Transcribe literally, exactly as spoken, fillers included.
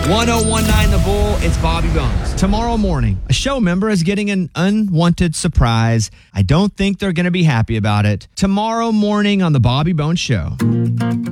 one oh one nine The Bull, it's Bobby Bones. Tomorrow morning, a show member is getting an unwanted surprise. I don't think they're going to be happy about it. Tomorrow morning on The Bobby Bones Show.